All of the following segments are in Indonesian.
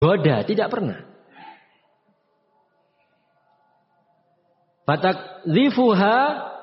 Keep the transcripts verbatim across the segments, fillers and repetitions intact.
goda, tidak pernah. Fatakdzifuha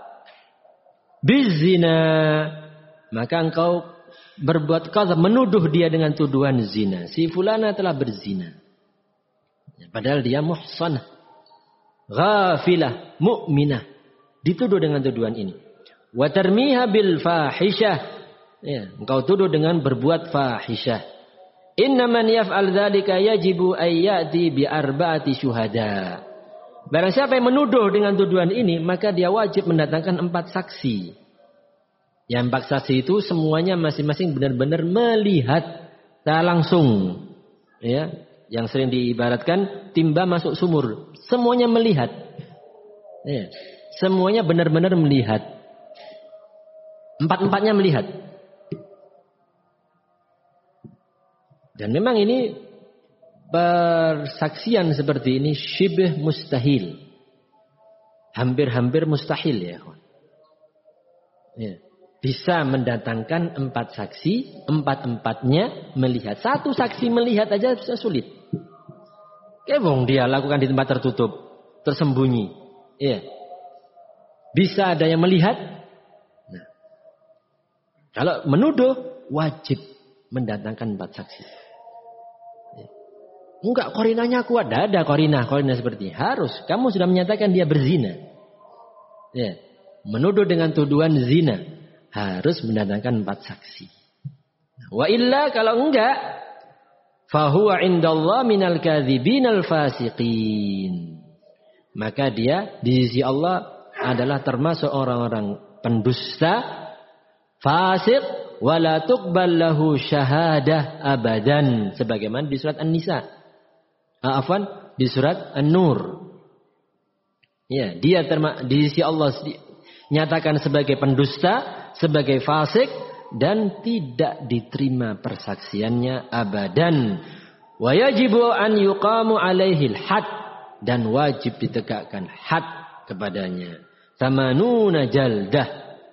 bizina, maka engkau berbuat qadzaf, menuduh dia dengan tuduhan zina. Si fulana telah berzina, padahal dia muhsanah, ghafilah, mu'minah, dituduh dengan tuduhan ini. Wa tarmiha bil fahisyah, ya, engkau tuduh dengan berbuat fahisyah. Inna man yaf'al dzalika yajibu ay ya'ti bi arba'ati syuhada. Barang siapa yang menuduh dengan tuduhan ini, maka dia wajib mendatangkan empat saksi. Yang empat saksi itu semuanya masing-masing benar-benar melihat tak langsung, ya, yang sering diibaratkan timba masuk sumur, semuanya melihat, ya, semuanya benar-benar melihat, empat-empatnya melihat. Dan memang ini persaksian seperti ini syibh mustahil, hampir-hampir mustahil, ya, ya. Bisa mendatangkan empat saksi, empat-empatnya melihat. Satu saksi melihat aja bisa sulit. Kebong dia lakukan di tempat tertutup, tersembunyi. Iya. Bisa ada yang melihat. Nah, kalau menuduh, wajib mendatangkan empat saksi. Ya. Enggak, korinanya kuat. Tidak ada korina, korina seperti harus. Kamu sudah menyatakan dia berzina. Ya. Menuduh dengan tuduhan zina, harus mendatangkan empat saksi. Wa illa, kalau enggak, fahuwa indallah minal kadzibinal fasiqin. Maka dia di sisi Allah adalah termasuk orang-orang pendusta, fasik, wala tuqbal lahu syahadah abadan, sebagaimana di surat An-Nisa. Afwan, di surat An-Nur. Ya, dia terma- di sisi Allah nyatakan sebagai pendusta, sebagai fasik, dan tidak diterima persaksiannya abadan. Wa yajibu an yuqamu alaihil had, dan wajib ditegakkan had kepadanya. Tamanuna jaldah.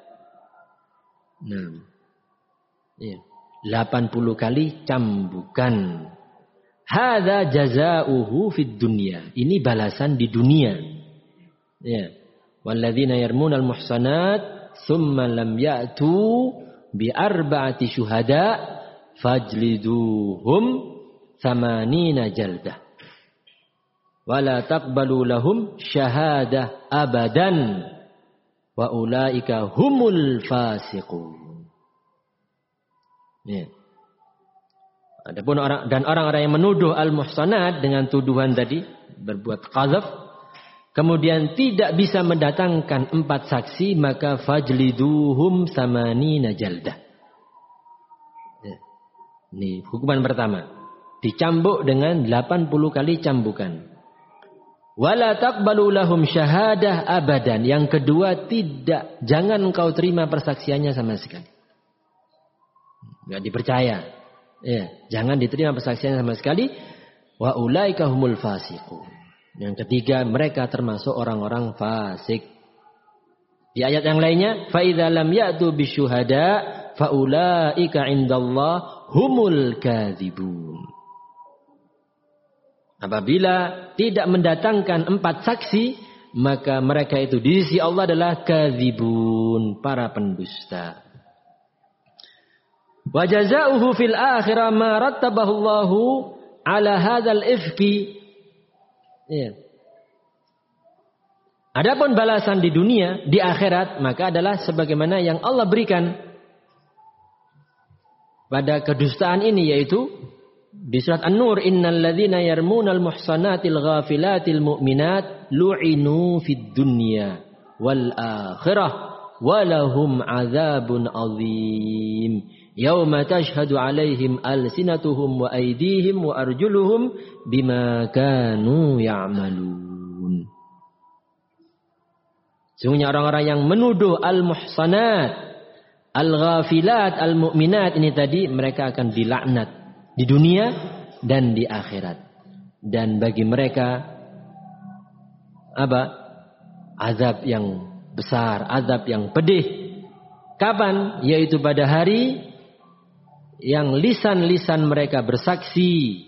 Nah, ya, delapan puluh kali cambukan. Hadza jazaohu fid dunya. Ini balasan di dunia. Ya. Walladzina yarmunal muhsanat tsumma lam ya'tu bi arba'ati syuhada fajliduhum thamanina jaldah wala taqbalu lahum syahadah abadan wa ulaika humul fasiqun. Ya. Adapun orang dan orang-orang yang menuduh al-muhsanat dengan tuduhan tadi berbuat qadzaf, kemudian tidak bisa mendatangkan empat saksi, maka fajliduhum samanina jaldah. Ya. Ini hukuman pertama. Dicambuk dengan delapan puluh kali cambukan. Wala taqbalu lahum syahadah abadan. Yang kedua, tidak, jangan engkau terima persaksiannya sama sekali. Enggak dipercaya. Ya, jangan diterima persaksiannya sama sekali. Wa ulaika humul fasiqun. Yang ketiga, mereka termasuk orang-orang fasik. Di ayat yang lainnya, fa idza lam ya'tu bisyuhada fa ulaika indallah humul kadzibun. Apabila tidak mendatangkan empat saksi, maka mereka itu di sisi Allah adalah kadzibun, para pendusta. Wa jazaohu fil akhirah ma rattabahu Allahu ala hadzal ifki. Ya. Adapun balasan di dunia, di akhirat, maka adalah sebagaimana yang Allah berikan pada kedustaan ini, yaitu di surat An-Nur, innal ladzina yarmunal muhsanatil ghafilatil mu'minat lu'inu fid dunya wal akhirah walahum adzabun azim yauma tashhadu alaihim alsinatuhum wa aydihim wa arjuluhum bima kanu ya'malun. Sungguhnya orang-orang yang menuduh al-muhsanat, al-ghafilat, al-mu'minat ini tadi, mereka akan dilaknat di dunia dan di akhirat. Dan bagi mereka apa? Azab yang besar, azab yang pedih. Kapan? Yaitu pada hari yang lisan-lisan mereka bersaksi